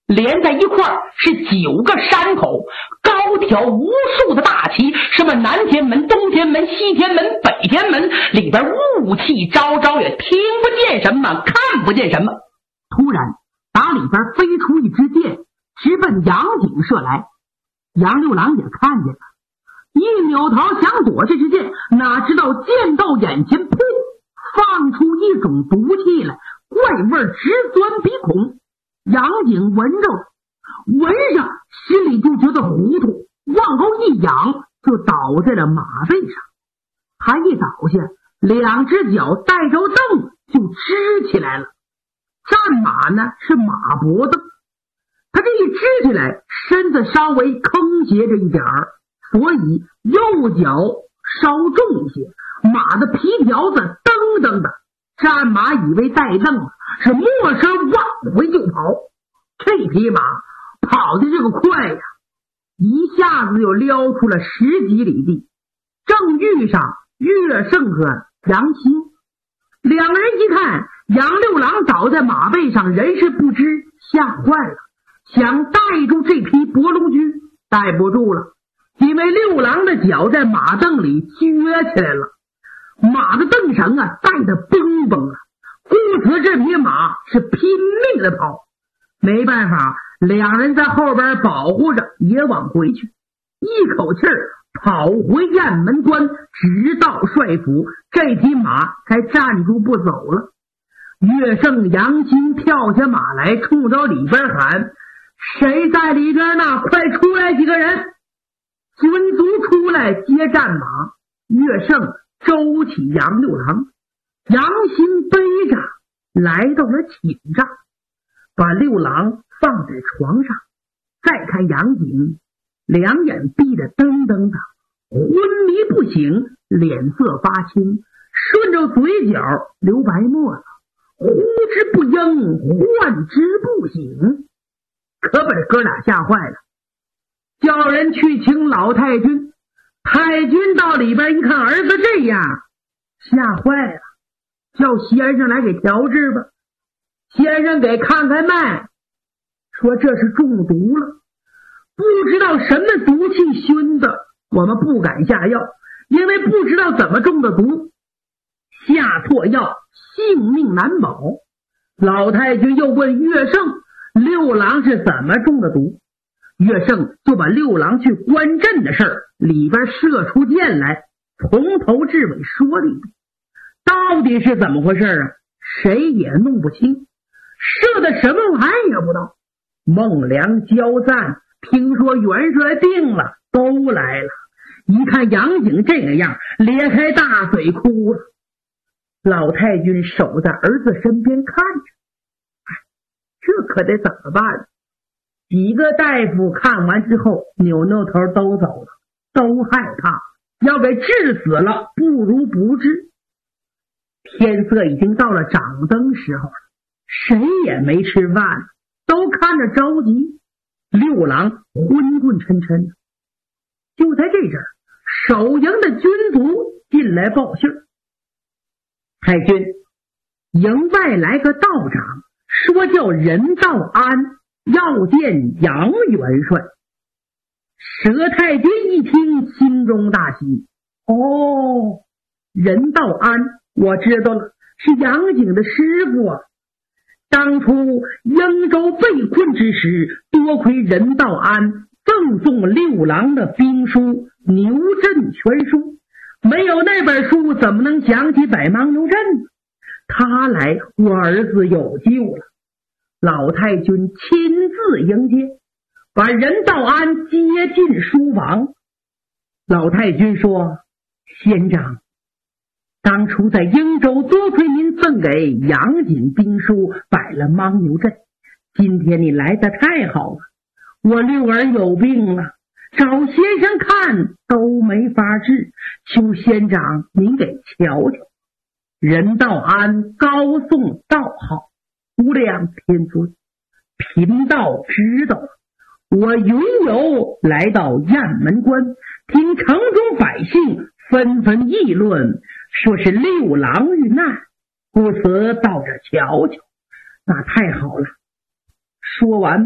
连在一块儿是9个山口，高挑无数的大旗，什么南天门、东天门、西天门、北天门，里边雾气昭昭，也听不见什么，看不见什么。突然打里边飞出一支箭，直奔杨景射来。杨六郎也看见了，一扭头想躲这支箭，哪知道箭到眼前，噗，放出一种毒气来，怪味直钻鼻孔。杨景闻着，闻上心里就觉得糊涂，往后一仰，就倒在了马背上。他一倒下，2只脚带着蹬就支起来了。战马呢是马脖子，他这一支起来，身子稍微倾斜着一点儿，所以右脚稍重一些，马的皮条子噔噔的。战马以为带蹬了，是没声往回就跑。这匹马跑的这个快呀，一下子就撩出了10几里地，正遇上岳胜和杨新。2个人一看杨六郎倒在马背上，人事不知，吓坏了，想带住这匹伯龙驹，带不住了，因为六郎的脚在马凳里撅起来了，马的蹬绳啊带得崩崩了，故此这匹马是拼命的跑。没办法，2人在后边保护着，也往回去，一口气儿跑回雁门关，直到帅府，这匹马才站住不走了。岳胜、杨新跳下马来，冲着里边喊：谁在里边呢？快出来几个人！军卒出来接战马，岳胜周起杨六郎，杨新背着来到了寝帐，把六郎放在床上，再看杨景，2眼闭得噔噔的，昏迷不醒，脸色发青，顺着嘴角流白沫子，呼之不应，唤之不醒，可把这哥俩吓坏了，叫人去请老太君。太君到里边一看儿子这样，吓坏了，叫先生来给调治吧。先生给看看脉，说这是中毒了，不知道什么毒气熏的，我们不敢下药，因为不知道怎么中的毒，下错药性命难保。老太君又问岳胜六郎是怎么中的毒，岳胜就把六郎去关阵的事儿里边射出箭来，从头至尾说了一遍，到底是怎么回事啊？谁也弄不清，射的什么玩意也不知道。孟良、焦赞听说元帅病了，都来了，一看杨景这个样，咧开大嘴哭了。老太君守在儿子身边看着，这可得怎么办？几个大夫看完之后扭扭头都走了，都害怕，要给治死了不如不治。天色已经到了掌灯时候了，谁也没吃饭，都看着着急。六郎昏昏沉沉的。就在这阵儿，守营的军卒进来报信儿，太君，营外来个道长，说叫任道安，要见杨元帅。佘太君一听，心中大喜。哦，任道安，我知道了，是杨景的师傅啊。当初英州被困之时，多亏任道安赠送六郎的兵书《牛阵全书》，没有那本书怎么能想起百忙牛阵呢？他来，我儿子有救了。老太君亲自迎接，把任道安接进书房。老太君说：先长，当初在英州多亏您赠给杨锦兵书，摆了牦牛阵，今天你来得太好了。我六儿有病了，找先生看都没法治，求先长您给瞧瞧。任道安高颂道号，无量天尊，贫道知道了。我云游来到雁门关，听城中百姓纷纷议论，说是六郎遇难，故此到这瞧瞧。那太好了。说完